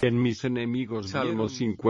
en mis enemigos. Salmo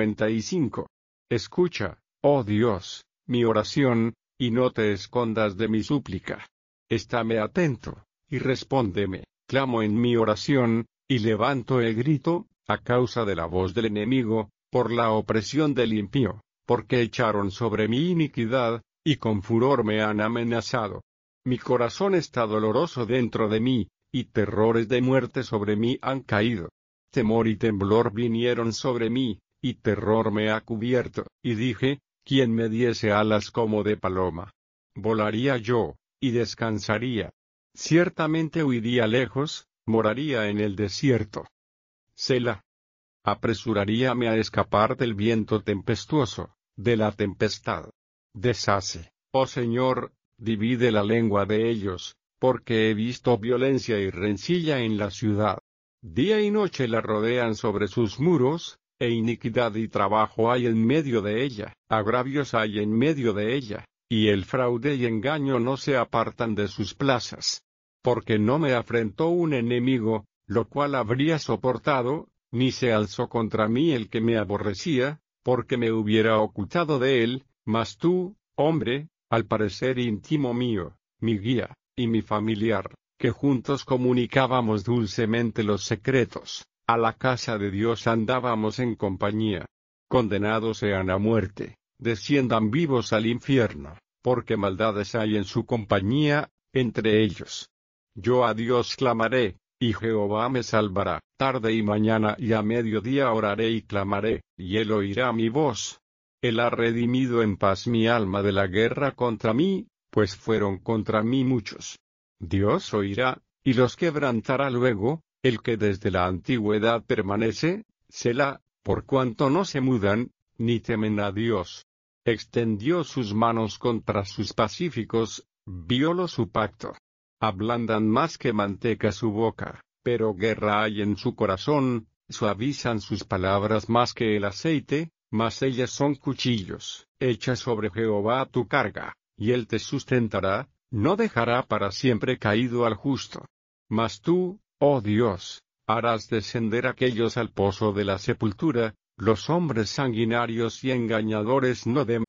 55. Escucha, oh Dios, mi oración, y no te escondas de mi súplica. Estáme atento, y respóndeme. Clamo en mi oración, y levanto el grito, a causa de la voz del enemigo, por la opresión del impío, porque echaron sobre mí iniquidad, y con furor me han amenazado. Mi corazón está doloroso dentro de mí, y terrores de muerte sobre mí han caído. Temor y temblor vinieron sobre mí, y terror me ha cubierto, y dije, ¿quién me diese alas como de paloma? Volaría yo, y descansaría. Ciertamente huiría lejos, moraría en el desierto. Selah. Apresuraríame a escapar del viento tempestuoso, de la tempestad. Deshace, oh Señor, divide la lengua de ellos, porque he visto violencia y rencilla en la ciudad. Día y noche la rodean sobre sus muros, e iniquidad y trabajo hay en medio de ella, agravios hay en medio de ella, y el fraude y engaño no se apartan de sus plazas. Porque no me afrentó un enemigo, lo cual habría soportado, ni se alzó contra mí el que me aborrecía, porque me hubiera ocultado de él, mas tú, hombre, al parecer íntimo mío, mi guía, y mi familiar, que juntos comunicábamos dulcemente los secretos, a la casa de Dios andábamos en compañía. Condenados sean a muerte, desciendan vivos al infierno, porque maldades hay en su compañía, entre ellos. Yo a Dios clamaré, y Jehová me salvará. Tarde y mañana y a mediodía oraré y clamaré, y él oirá mi voz. Él ha redimido en paz mi alma de la guerra contra mí, pues fueron contra mí muchos. Dios oirá, y los quebrantará luego, el que desde la antigüedad permanece, Selah, por cuanto no se mudan, ni temen a Dios. Extendió sus manos contra sus pacíficos, violó su pacto. Ablandan más que manteca su boca, pero guerra hay en su corazón, suavizan sus palabras más que el aceite, mas ellas son cuchillos. Echa sobre Jehová tu carga, y él te sustentará, no dejará para siempre caído al justo. Mas tú, oh Dios, harás descender aquellos al pozo de la sepultura, los hombres sanguinarios y engañadores no